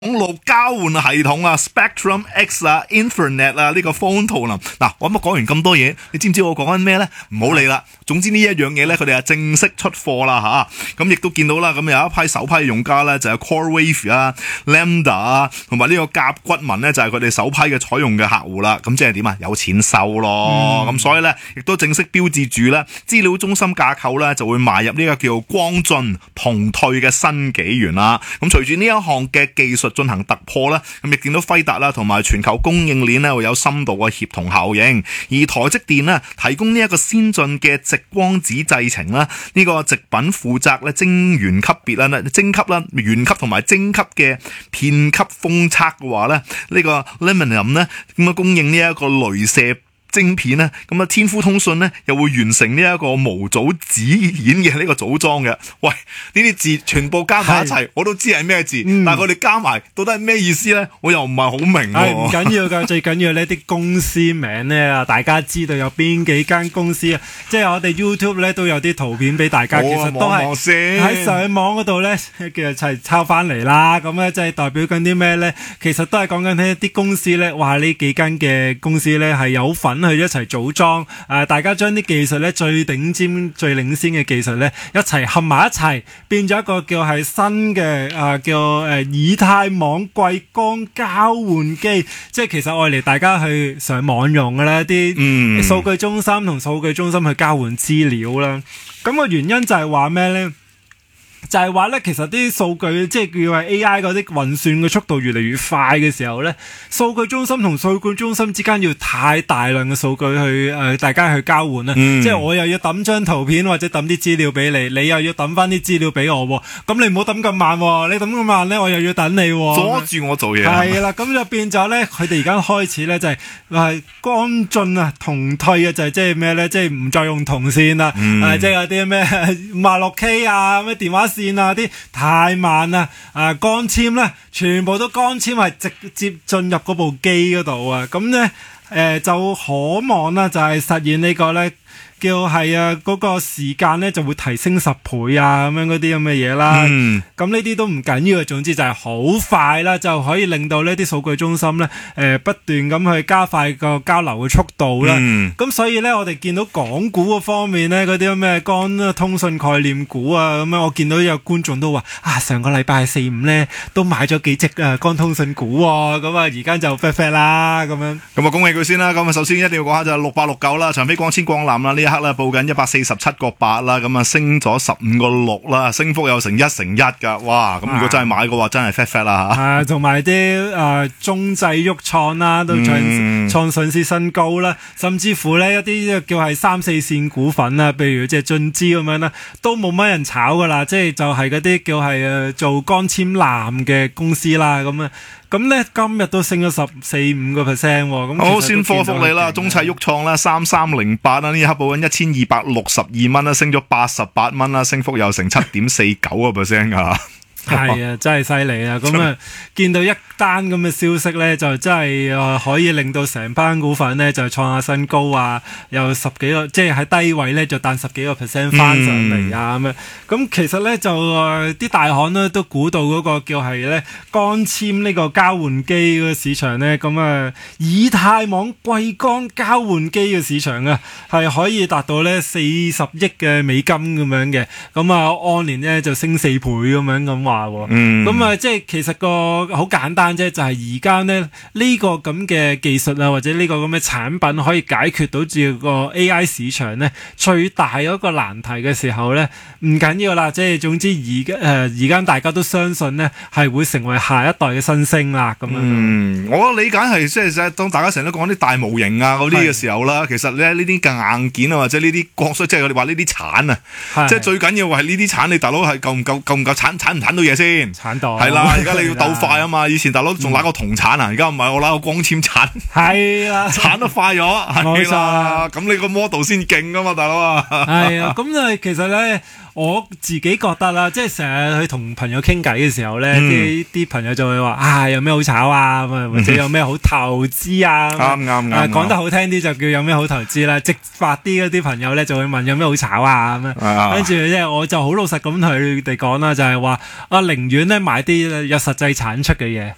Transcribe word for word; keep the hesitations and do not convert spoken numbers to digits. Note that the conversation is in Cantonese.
網絡交換系統啊 ，Spectrum X 啊 ，Ethernet 啊，呢、這個 phone 圖啦。嗱，我咁講完咁多嘢，你知唔知我講緊咩咧？唔好理啦。總之呢一樣嘢咧，佢哋係正式出貨啦吓。咁亦都見到啦，咁有一批首批用家咧就係 CoreWeave 啊、Lambda 啊，同埋呢個甲骨文咧就係佢哋首批嘅採用嘅客戶啦。咁即係點啊？有錢收咯。咁、嗯、所以咧，亦都正式標誌住咧，資料中心架構咧就會邁入呢個叫光進同退嘅新紀元啦。咁隨住呢一項嘅技術進行突破咧，咁亦見到輝達啦同埋全球供應鏈咧會有深度嘅協同效應，而台積電咧提供呢一個先進嘅直光子製程啦，呢個直品負責咧晶圓級別啦、晶級啦、原級同埋晶級嘅片級封測嘅話咧，呢個 Lumenum 咧咁啊供應呢一個鐳射晶片咧，咁啊天孚通訊咧又會完成呢一個模組指演嘅呢個組裝嘅。喂，呢啲字全部加埋一齊，我都知係咩字，嗯、但係佢哋加埋到底係咩意思咧？我又唔係好明。 係唔緊要噶，最緊要呢啲公司名咧啊，大家知道有邊幾間公司啊。即係我哋 YouTube 咧都有啲圖片俾大家，其實都係喺上網嗰度咧，其實係抄翻嚟啦。咁咧即係代表緊啲咩咧？其實都係講緊呢啲公司咧，哇！呢幾間嘅公司咧係有份去一齊組裝，誒、呃，大家將啲技術咧最頂尖、最領先嘅技術咧一齊合埋一齊，變咗一個叫係新嘅誒、呃、叫誒、呃、以太網貴光交換機，即係其實愛嚟大家去上網用嘅咧，啲數據中心同數據中心去交換資料啦。咁、個原因就係話咩咧？就係話咧，其實啲數據即係叫係 A I 嗰啲運算嘅速度越嚟越快嘅時候咧，數據中心同數據中心之間要太大量嘅數據去誒、呃，大家去交換啦。嗯、即係我又要抌張圖片或者抌啲資料俾你，你又要抌翻啲資料俾我。咁你唔好抌咁慢，你抌咁慢咧，我又要等你。 阻住我做嘢。 係啦，咁就變咗咧，佢哋而家開始咧就係係光進啊同退啊，就係即係咩咧？即係唔再用銅線啦，嗯呃、即係有啲咩五十六 K 啊，咩電話線啊啲太慢啦，啊光纖咧全部都光纖係直接進入嗰部機嗰度啊，咁咧誒就可望啦，就係實現呢個咧。叫係啊，嗰、那個時間咧就會提升十倍啊，咁樣嗰啲咁嘅嘢啦。咁呢啲都唔緊要嘅，總之就係好快啦，就可以令到呢啲數據中心咧，誒、呃、不斷咁去加快個交流嘅速度啦。咁、嗯、所以咧，我哋見到港股嗰方面咧，嗰啲咩光通訊概念股啊，咁樣我見到有觀眾都話啊，上個禮拜四五咧都買咗幾隻啊光通訊股喎，咁啊而家就 fat fat 啦，咁樣。咁啊恭喜佢先啦，咁啊首先一定要講下就係六八六九啦，長飛光纖光纜啦呢。刻啦，報緊一百四十七個八啦，咁啊升咗十五個六啦，升幅有成一成一噶，哇！咁如果真係買嘅話，真係 fat fat 啦吓。啊，同埋啲誒中製旭創啦，都創創上市新高啦，甚至乎咧一啲叫係三四線股份啊，譬如即係進資咁樣啦，都冇乜人炒噶啦，即係就係嗰啲叫係誒做光纖纜嘅公司啦，咁啊。咁咧今日都升咗十四五個 percent 喎，咁好先科福你啦，中砌旭創啦，三三零八啦，呢一刻報緊一千二百六十二蚊啦，升咗八十八蚊啦，升幅有成七點四九個 percent 噶。係啊，真係犀利啊！咁啊，見到一單咁嘅消息咧，就真係誒可以令到成班股份咧就創下新高啊！有十幾個，即係喺低位咧就彈十幾個 percent 翻上嚟啊！咁樣咁其實咧就誒啲大行咧都估到嗰個叫係咧光纖呢個交換機嘅市場咧，咁啊以太網貴光交換機嘅市場啊係可以達到咧四十億嘅美金咁樣嘅，咁啊按年咧就升四倍咁樣咁。嗯，咁啊，即係其實個好簡單啫，就係而家咧呢個咁嘅技術啊，或者呢個咁嘅產品可以解決到住個 A I 市場咧最大嗰個難題嘅時候咧，唔緊要啦，即係總之而家誒而家大家都相信咧係會成為下一代嘅新星啦，咁樣。嗯，我理解係即係當大家成日都講啲大模型啊嗰啲嘅時候啦，其實咧呢啲嘅硬件啊或者呢啲國術，即係我哋話呢啲產啊，即係最緊要係呢啲產，你大佬係夠唔夠夠唔夠產產唔產到嘢先，產到係啦，而家你要鬥快啊嘛！以前大佬仲揦個銅鏟啊，而家唔係我揦個光纖鏟，係啦，鏟得快咗，冇錯。咁你個 model 先勁噶嘛，大佬啊！係啊，咁啊，其實咧，我自己覺得啦，即係成日去同朋友傾偈嘅時候咧，啲啲朋友就會話啊，有咩好炒啊，或者有咩好投資啊？啱啱啱，講得好聽啲就叫有咩好投資啦，直發啲嗰啲朋友咧就會問有咩好炒啊咁樣，跟住即係我就好老實咁同佢哋講啦，就係話。我寧願咧買啲有實際產出嘅嘢，